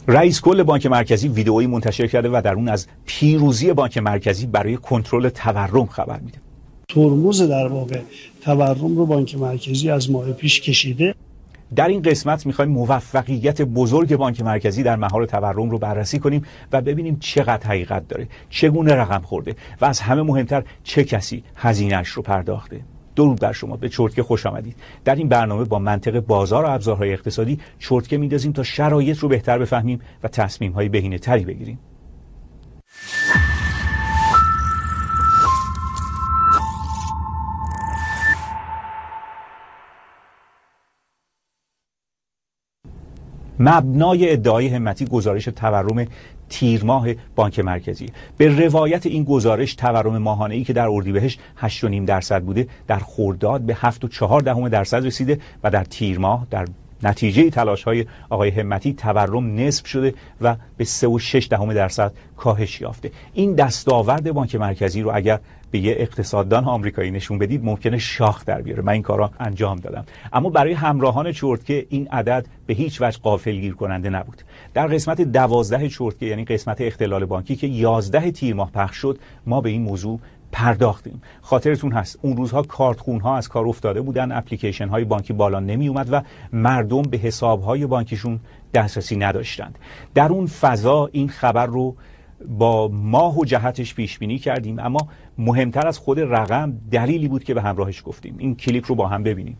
رئیس کل بانک مرکزی ویدئویی منتشر کرده و در اون از پیروزی بانک مرکزی برای کنترل تورم خبر میده. ترمز در واقع تورم رو بانک مرکزی از ماه پیش کشیده. در این قسمت میخوایم موفقیت بزرگ بانک مرکزی در مهار تورم رو بررسی کنیم و ببینیم چقدر حقیقت داره، چگونه رقم خورده و از همه مهمتر چه کسی هزینه‌اش رو پرداخته. درود بر شما، به چرتکه خوش آمدید. در این برنامه با منطق بازار و ابزارهای اقتصادی چرتکه میندازیم تا شرایط رو بهتر بفهمیم و تصمیم‌های بهینه‌تری بگیریم. مبنای ادعای همتی گزارش تورم تیر ماه بانک مرکزی. به روایت این گزارش تورم ماهانه‌ای که در اردیبهشت 8.5% بوده در خرداد به 7.4% رسیده و در تیر ماه در نتیجه تلاش‌های آقای همتی تورم نصف شده و به 3.6% کاهش یافته. این دستاورد بانک مرکزی رو اگر به یه اقتصاددان آمریکایی نشون بدید ممکنه شاخ در بیاره. من این کارا انجام دادم، اما برای همراهان چرتکه این عدد به هیچ وجه غافلگیر کننده نبود. در قسمت 12 چرتکه، یعنی قسمت اختلال بانکی که 11 تیر ماه پخش شد، ما به این موضوع پرداختیم. خاطرتون هست اون روزها کارتخون‌ها از کار افتاده بودن، اپلیکیشن های بانکی بالا نمی اومد و مردم به حساب های بانکیشون دسترسی نداشتند. در اون فضا این خبر رو با ماه و جهتش پیش بینی کردیم، اما مهمتر از خود رقم دلیلی بود که به همراهش گفتیم. این کلیپ رو با هم ببینیم.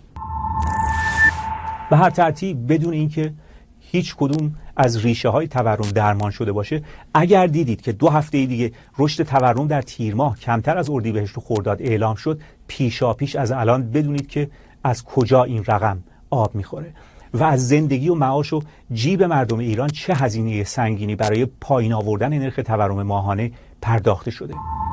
به هر ترتیب بدون اینکه هیچ کدوم از ریشه های تورم درمان شده باشه، اگر دیدید که 2 هفته دیگه رشد تورم در تیر ماه کمتر از اردیبهشت و خرداد اعلام شد، پیشاپیش از الان بدونید که از کجا این رقم آب میخوره و از زندگی و معاش و جیب مردم ایران چه هزینه سنگینی برای پایین آوردن نرخ تورم ماهانه پرداخته شده.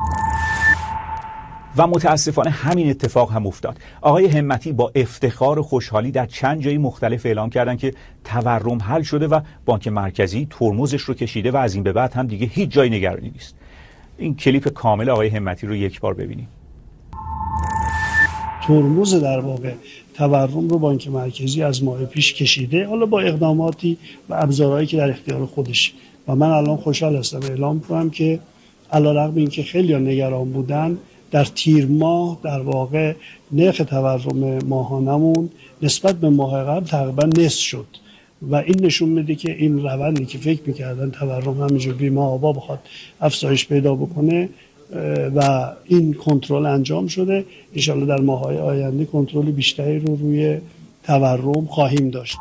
و متاسفانه همین اتفاق هم افتاد. آقای همتی با افتخار و خوشحالی در چند جای مختلف اعلام کردن که تورم حل شده و بانک مرکزی ترمزش رو کشیده و از این به بعد هم دیگه هیچ جای نگرانی نیست. این کلیپ کامل آقای همتی رو یک بار ببینیم. ترمز در واقع تورم رو بانک مرکزی از ماه پیش کشیده، حالا با اقداماتی و ابزارهایی که در اختیار خودش. و من الان خوشحال هستم اعلام کنم که علیرغم اینکه خیلی نگران بودن، در تیر ماه در واقع نرخ تورم ماهانمون نسبت به ماه قبل تقریبا نصف شد و این نشون میده که این روندی که فکر میکردن تورم همینجور بیمه آبا بخواد افزایش پیدا بکنه و این کنترل انجام شده. انشالله در ماه‌های آینده کنترل بیشتری رو روی تورم خواهیم داشت.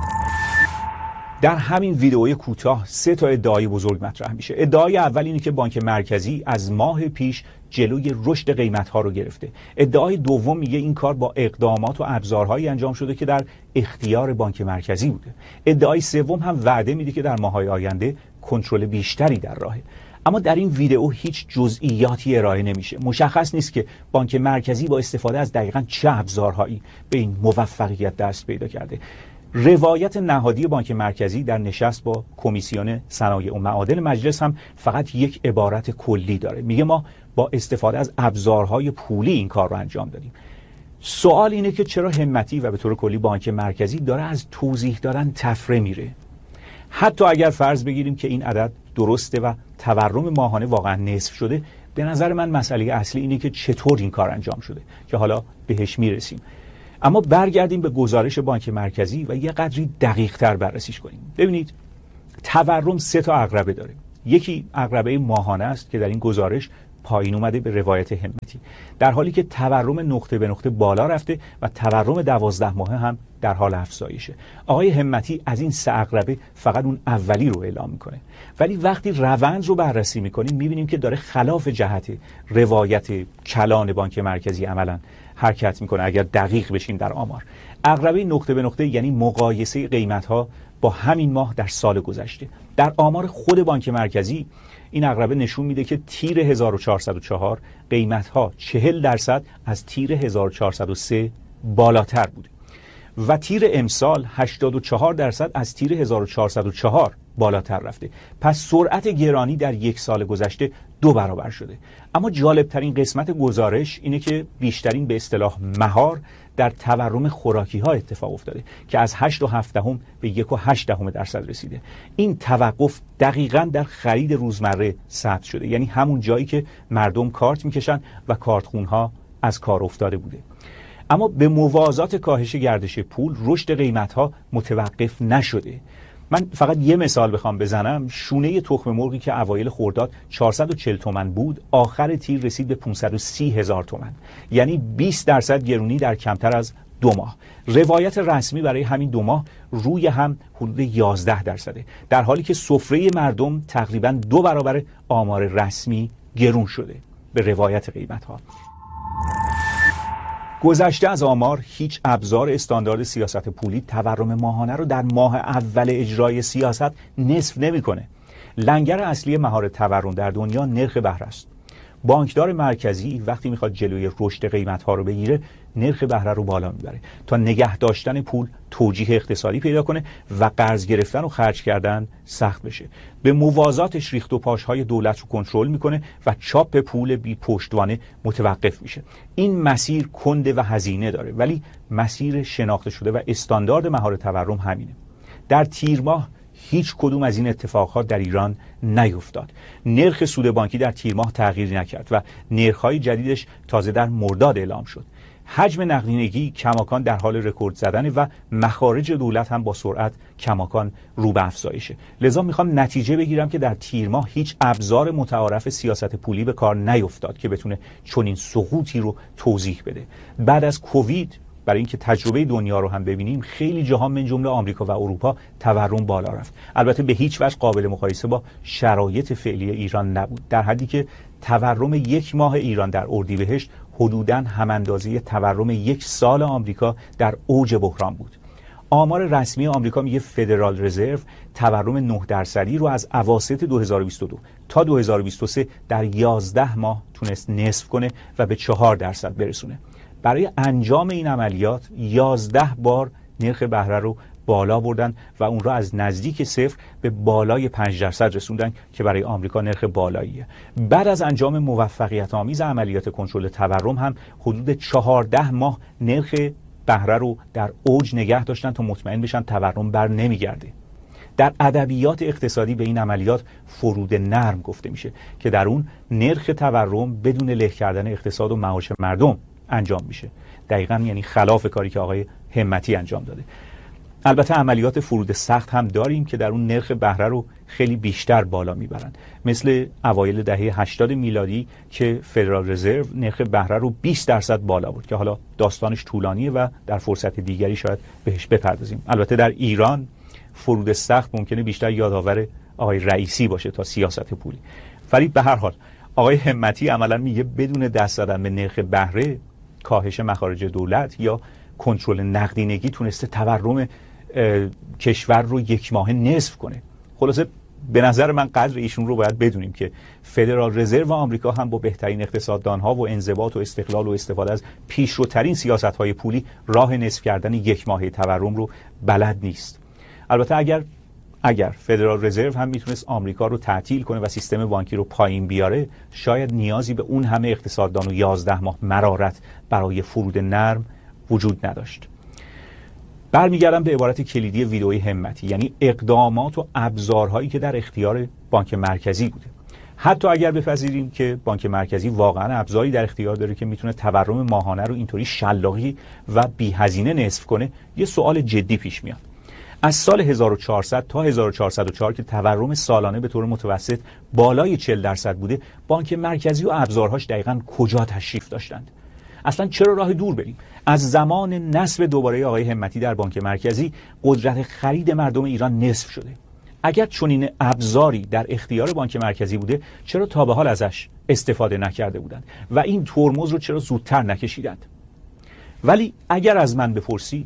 در همین ویدئوی کوتاه 3 تا ادعای بزرگ مطرح میشه. ادعای اول اینه که بانک مرکزی از ماه پیش جلوی رشد قیمت‌ها رو گرفته. ادعای دوم میگه این کار با اقدامات و ابزارهایی انجام شده که در اختیار بانک مرکزی بوده. ادعای سوم هم وعده میده که در ماه‌های آینده کنترل بیشتری در راهه. اما در این ویدئو هیچ جزئیاتی ارائه نمیشه. مشخص نیست که بانک مرکزی با استفاده از دقیقاً چه ابزارهایی به این موفقیت دست پیدا کرده. روایت نهادی بانک مرکزی در نشست با کمیسیون صنایع و معادن مجلس هم فقط یک عبارت کلی داره. میگه ما با استفاده از ابزارهای پولی این کار رو انجام دادیم. سوال اینه که چرا همتی و به طور کلی بانک مرکزی داره از توضیح دادن تفره میره؟ حتی اگر فرض بگیریم که این عدد درسته و تورم ماهانه واقعا نصف شده، به نظر من مسئله اصلی اینه که چطور این کار انجام شده که حالا بهش میرسیم. اما برگردیم به گزارش بانک مرکزی و یه قدری دقیق تر بررسیش کنیم. ببینید تورم 3 تا عقربه داره. یکی عقربه ماهانه است که در این گزارش پایین اومده به روایت همتی، در حالی که تورم نقطه به نقطه بالا رفته و تورم 12 ماهه هم در حال افزایشه. آقای همتی از این 3 عقربه فقط اون اولی رو اعلام میکنه، ولی وقتی روند رو بررسی میکنیم میبینیم که داره خلاف جهت روایت کلان بانک مرکزی عملاً حرکت میکنه. اگر دقیق بشیم در آمار، عقربه نقطه به نقطه یعنی مقایسه قیمت‌ها با همین ماه در سال گذشته. در آمار خود بانک مرکزی این عقربه نشون میده که تیر 1404 قیمت‌ها 40% از تیر 1403 بالاتر بوده و تیر امسال 84% از تیر 1404 بالاتر رفته. پس سرعت گرانی در یک سال گذشته 2 برابر شده. اما جالبترین قسمت گزارش اینه که بیشترین به اصطلاح مهار در تورم خوراکی ها اتفاق افتاده که از 8.7 به 1.8% رسیده. این توقف دقیقاً در خرید روزمره ثبت شده، یعنی همون جایی که مردم کارت میکشن و کارتخونها از کار افتاده بوده. اما به موازات کاهش گردش پول، رشد قیمت‌ها متوقف نشده. من فقط یه مثال بخوام بزنم، شونه تخم مرغی که اوایل خرداد 440 تومن بود، آخر تیر رسید به 530,000 تومن، یعنی 20% گرونی در کمتر از 2 ماه. روایت رسمی برای همین 2 ماه روی هم حدود 11%، در حالی که سفره مردم تقریباً 2 برابر آمار رسمی گرون شده به روایت قیمت‌ها. گذشته از آمار، هیچ ابزار استاندارد سیاست پولی تورم ماهانه رو در ماه اول اجرای سیاست نصف نمی‌کنه. لنگر اصلی مهار تورم در دنیا نرخ بهره است. بانکدار مرکزی وقتی میخواد جلوی رشد قیمت‌ها رو بگیره، نرخ بهره رو بالا میبره تا نگه داشتن پول توجیه اقتصادی پیدا کنه و قرض گرفتن و خرج کردن سخت بشه. به موازاتش ریخت و پاشهای دولت رو کنترل میکنه و چاپ پول بی پشتوانه متوقف میشه. این مسیر کنده و هزینه داره، ولی مسیر شناخته شده و استاندارد مهار تورم همینه. در تیر ماه هیچ کدوم از این اتفاقات در ایران نیفتاد. نرخ سود بانکی در تیر ماه تغییر نکرد و نرخ‌های جدیدش تازه در مرداد اعلام شد. حجم نقدینگی کماکان در حال رکورد زدن و مخارج دولت هم با سرعت کماکان رو به افزایشه. لذا میخوام نتیجه بگیرم که در تیر ماه هیچ ابزار متعارف سیاست پولی به کار نیفتاد که بتونه چنین سقوطی رو توضیح بده. بعد از کووید، برای اینکه تجربه دنیا رو هم ببینیم، خیلی جاها من جمله آمریکا و اروپا تورم بالا رفت. البته به هیچ وجه قابل مقایسه با شرایط فعلی ایران نبود، در حدی که تورم 1 ماه ایران در اردیبهشت حدوداً هم اندازه تورم 1 سال آمریکا در اوج بحران بود. آمار رسمی آمریکا میگه فدرال رزرو تورم 9% رو از اواسط 2022 تا 2023 در 11 ماه تونست نصف کنه و به 4% برسونه. برای انجام این عملیات 11 بار نرخ بهره رو بالا بردن و اون را از نزدیک 0 به بالای 5% رسوندن که برای آمریکا نرخ بالاییه. بعد از انجام موفقیت آمیز عملیات کنترل تورم هم حدود 14 ماه نرخ بهره رو در اوج نگه داشتن تا مطمئن بشن تورم بر نمیگرده. در ادبیات اقتصادی به این عملیات فرود نرم گفته میشه که در اون نرخ تورم بدون له کردن اقتصاد و معاش مردم انجام میشه. دقیقاً یعنی خلاف کاری که آقای همتی انجام داده. البته عملیات فرود سخت هم داریم که در اون نرخ بهره رو خیلی بیشتر بالا میبرن، مثل اوایل دهه 80 میلادی که فدرال رزرو نرخ بهره رو 20% بالا برد که حالا داستانش طولانیه و در فرصت دیگری شاید بهش بپردازیم. البته در ایران فرود سخت ممکنه بیشتر یادآور آقای رئیسی باشه تا سیاست پولی. ولی به هر حال آقای همتی عملا میگه بدون دست زدن به نرخ بهره، کاهش مخارج دولت یا کنترل نقدینگی تونسته تورم کشور رو 1 ماه نصف کنه. خلاصه به نظر من قدر ایشون رو باید بدونیم که فدرال رزرو آمریکا هم با بهترین اقتصاددانها و انضباط و استقلال و استفاده از پیشروترین سیاست‌های پولی راه نصف کردن 1 ماهه تورم رو بلد نیست. البته اگر فدرال رزرو هم میتونست آمریکا رو تعطیل کنه و سیستم بانکی رو پایین بیاره، شاید نیازی به اون همه اقتصاددان و 11 ماه مرارت برای فرود نرم وجود نداشت. برمیگردم به عبارت کلیدی ویدئوی همتی، یعنی اقدامات و ابزارهایی که در اختیار بانک مرکزی بوده. حتی اگر بپذیریم که بانک مرکزی واقعا ابزاری در اختیار داره که میتونه تورم ماهانه رو اینطوری شلاقی و بی هزینه نصف کنه، یه سوال جدی پیش میاد. از سال 1400 تا 1404 که تورم سالانه به طور متوسط بالای 40% بوده، بانک مرکزی و ابزارهاش دقیقاً کجا تشریف داشتند؟ اصلا چرا راه دور بریم؟ از زمان نصب دوباره آقای همتی در بانک مرکزی قدرت خرید مردم ایران نصف شده. اگر چنین ابزاری در اختیار بانک مرکزی بوده، چرا تا به حال ازش استفاده نکرده بودند و این ترمز رو چرا زودتر نکشیدند؟ ولی اگر از من بپرسید،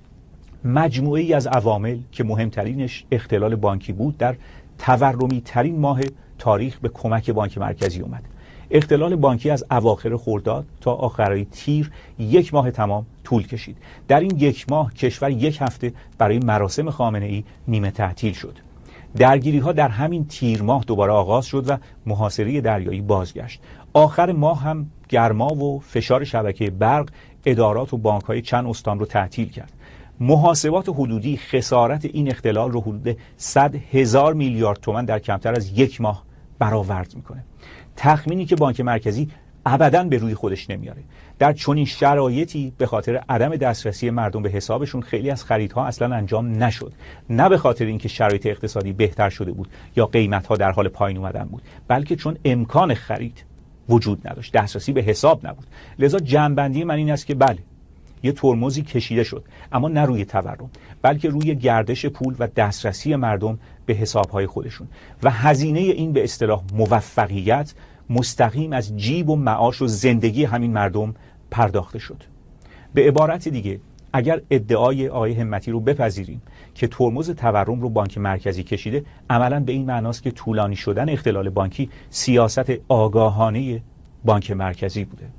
مجموعه‌ای از عوامل که مهمترینش اختلال بانکی بود در تورمی ترین ماه تاریخ به کمک بانک مرکزی اومد. اختلال بانکی از اواخر خرداد تا آخرای تیر 1 ماه تمام طول کشید. در این 1 ماه کشور 1 هفته برای مراسم خامنه‌ای نیمه تعطیل شد. درگیری‌ها در همین تیر ماه دوباره آغاز شد و محاصره دریایی بازگشت. آخر ماه هم گرما و فشار شبکه برق ادارات و بانک‌های چند استان رو تعطیل کرد. محاسبات حدودی خسارت این اختلال رو حدود 100,000 میلیارد تومان در کمتر از 1 ماه برآورد میکنه. تخمینی که بانک مرکزی ابداً به روی خودش نمیاره. در چنین شرایطی به خاطر عدم دسترسی مردم به حسابشون خیلی از خریدها اصلا انجام نشد. نه به خاطر اینکه شرایط اقتصادی بهتر شده بود یا قیمتها در حال پایین اومدن بود، بلکه چون امکان خرید وجود نداشت، دسترسی به حساب نبود. لذا جمع‌بندی من این است که بله، یه ترمزی کشیده شد، اما نه روی تورم، بلکه روی گردش پول و دسترسی مردم به حسابهای خودشون و هزینه این به اصطلاح موفقیت مستقیم از جیب و معاش و زندگی همین مردم پرداخته شد. به عبارت دیگه اگر ادعای آقای همتی رو بپذیریم که ترمز تورم رو بانک مرکزی کشیده، عملاً به این معناست که طولانی شدن اختلال بانکی سیاست آگاهانه بانک مرکزی بوده.